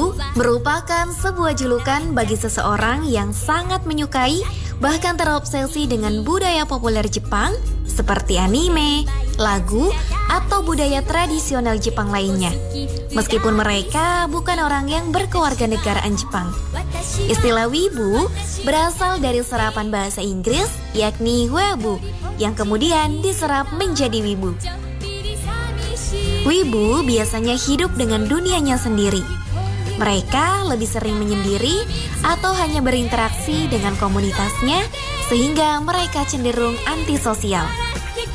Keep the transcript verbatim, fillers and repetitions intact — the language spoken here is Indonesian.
Wibu merupakan sebuah julukan bagi seseorang yang sangat menyukai bahkan terobsesi dengan budaya populer Jepang seperti anime, lagu, atau budaya tradisional Jepang lainnya. Meskipun mereka bukan orang yang berkewarganegaraan Jepang. Istilah Wibu berasal dari serapan bahasa Inggris yakni webu yang kemudian diserap menjadi Wibu. Wibu biasanya hidup dengan dunianya sendiri. Mereka lebih sering menyendiri atau hanya berinteraksi dengan komunitasnya sehingga mereka cenderung antisosial.